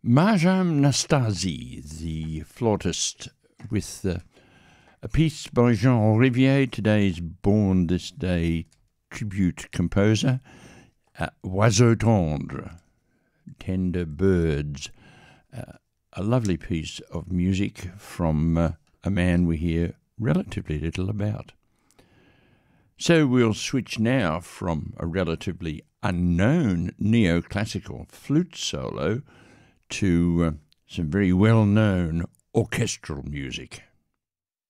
Marjam Nastasi, the flautist, with a piece by Jean Rivier, today's Born This Day tribute composer, Oiseaux Tendres, Tender Birds, a lovely piece of music from a man we hear relatively little about. So we'll switch now from a relatively unknown neoclassical flute solo to some very well-known orchestral music.